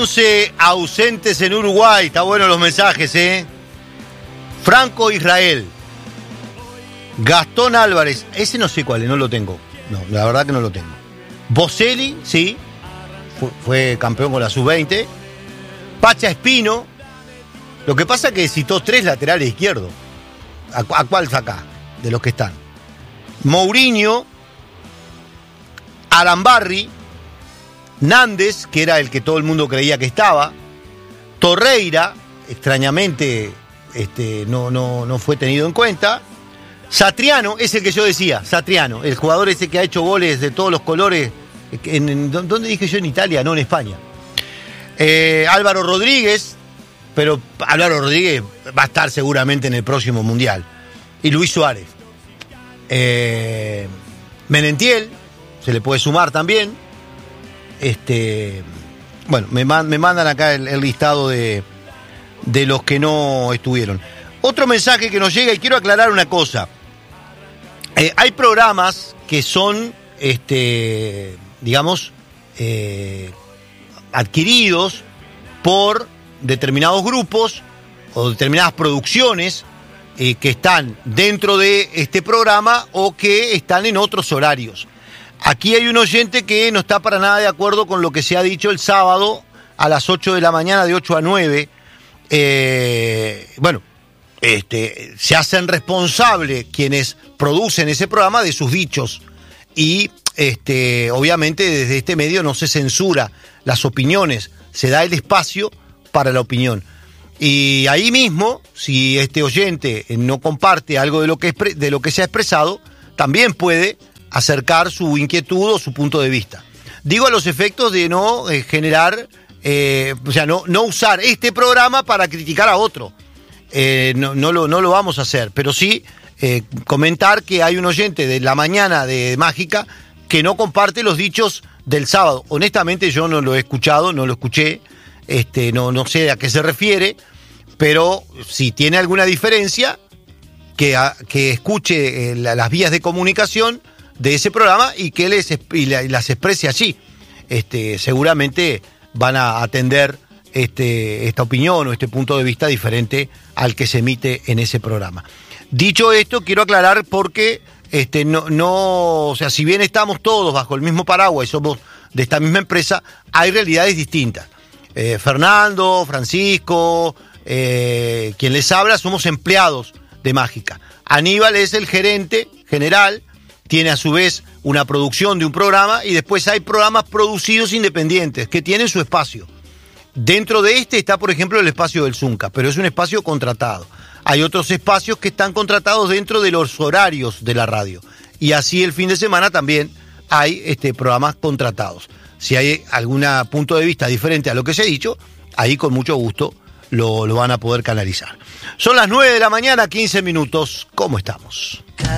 11 ausentes en Uruguay. Está bueno los mensajes, ¿eh? Franco Israel. Gastón Álvarez. Ese no sé cuál es, no lo tengo. No, la verdad que no lo tengo. Boselli, sí. Fue campeón con la sub-20. Pacha Espino. Lo que pasa es que citó 3 laterales izquierdos. ¿A cuál saca de los que están? Mourinho. Arambarri. Nández, que era el que todo el mundo creía que estaba. Torreira, extrañamente no fue tenido en cuenta. Satriano, es el que yo decía, Satriano, el jugador ese que ha hecho goles de todos los colores. ¿Dónde dije yo? En Italia, no en España. Álvaro Rodríguez, pero Álvaro Rodríguez va a estar seguramente en el próximo Mundial. Y Luis Suárez. Menentiel, se le puede sumar también. Bueno, me mandan acá el listado de los que no estuvieron. Otro mensaje que nos llega, y quiero aclarar una cosa. Hay programas que son, digamos, adquiridos por determinados grupos o determinadas producciones que están dentro de este programa o que están en otros horarios. Aquí hay un oyente que no está para nada de acuerdo con lo que se ha dicho el sábado a las 8 de la mañana, de 8 a 9. Se hacen responsables quienes producen ese programa de sus dichos. Y obviamente desde este medio no se censura las opiniones, se da el espacio para la opinión. Y ahí mismo, si este oyente no comparte algo de lo que se ha expresado, también puede acercar su inquietud o su punto de vista. Digo a los efectos de no generar, no usar este programa para criticar a otro. No lo vamos a hacer, pero sí comentar que hay un oyente de la mañana de Mágica que no comparte los dichos del sábado. Honestamente yo no lo he escuchado, no lo escuché, no sé a qué se refiere, pero si tiene alguna diferencia, que escuche las vías de comunicación de ese programa y que las exprese allí. Seguramente van a atender esta opinión o este punto de vista diferente al que se emite en ese programa. Dicho esto, quiero aclarar porque si bien estamos todos bajo el mismo paraguas y somos de esta misma empresa, hay realidades distintas. Fernando, Francisco, quien les habla, somos empleados de Mágica. Aníbal es el gerente general, tiene a su vez una producción de un programa y después hay programas producidos independientes que tienen su espacio. Dentro de este está, por ejemplo, el espacio del Zunca, pero es un espacio contratado. Hay otros espacios que están contratados dentro de los horarios de la radio. Y así el fin de semana también hay programas contratados. Si hay algún punto de vista diferente a lo que se ha dicho, ahí con mucho gusto lo van a poder canalizar. Son las 9 de la mañana, 15 minutos. ¿Cómo estamos?